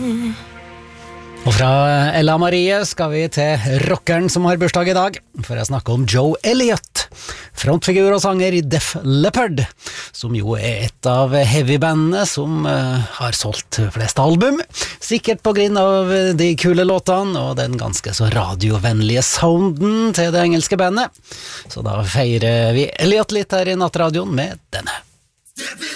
Og fra Ella Marie skal vi til rockeren som har bursdag i dag, for jeg snakker om Joe Elliott, frontfigur og sanger i Def Leppard, som jo er et av heavybandene som har solgt flest album, sikkert på grunn av de kule låtene og den ganske så radiovennlige sounden til det engelske bandet. Så da feirer vi Elliott litt her i Nattradioen med denne.